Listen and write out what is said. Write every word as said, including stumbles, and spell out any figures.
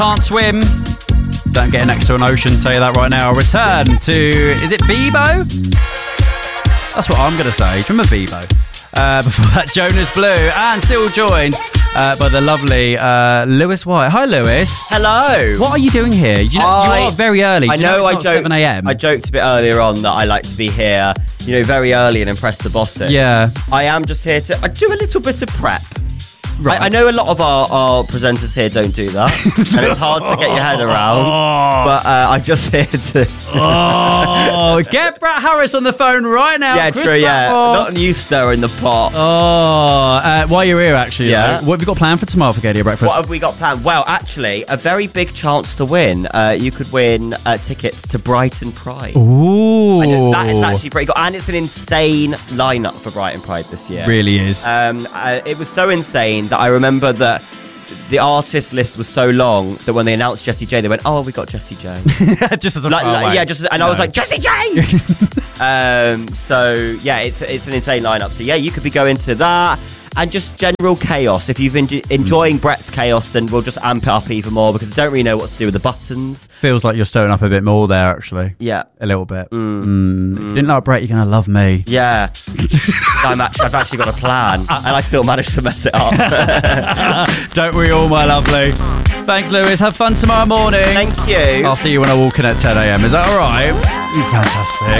Can't swim. Don't get next to an ocean, tell you that right now. Return to, is it Bebo? That's what I'm going to say. Do you remember Bebo? Uh, before that, Jonas Blue. And still joined uh, by the lovely uh, Lewis White. Hi, Lewis. Hello. What are you doing here? You, know, I, you are very early. I Do know, you know I it's not joked, seven a.m. I joked a bit earlier on that I like to be here, you know, very early and impress the bosses. Yeah. I am just here to I do a little bit of prep. Right. I, I know a lot of our, our presenters here don't do that, and it's hard to get your head around. But uh, I'm just here to. Oh, get Brad Harris on the phone right now. Yeah, Chris true. Yeah, Blackmore. not you stirring the pot. Oh, uh, while you're here, actually, Yeah. though, what have you got planned for tomorrow for Gadia Breakfast? What have we got planned? Well, actually, a very big chance to win. Uh, you could win uh, tickets to Brighton Pride. Ooh, I know, that is actually pretty cool, and it's an insane lineup for Brighton Pride this year. Really is. Um, uh, it was so insane that I remember that the artist list was so long that when they announced Jessie J, they went, "Oh, we got Jessie J." Just as a like, throwaway. like, yeah, just and No. I was like, "Jessie J." um, so yeah, it's it's an insane lineup. So yeah, you could be going to that. And just general chaos. If you've been j- enjoying Brett's chaos, then we'll just amp it up even more because I don't really know what to do with the buttons. Feels like you're stirring up a bit more there, actually. Yeah. A little bit. Mm. Mm. If you didn't like Brett, you're going to love me. Yeah. I'm actually, I've actually got a plan, and I still managed to mess it up. Don't we all, my lovely? Thanks, Lewis. Have fun tomorrow morning. Thank you. I'll see you when I walk in at ten a.m. Is that all right? Fantastic.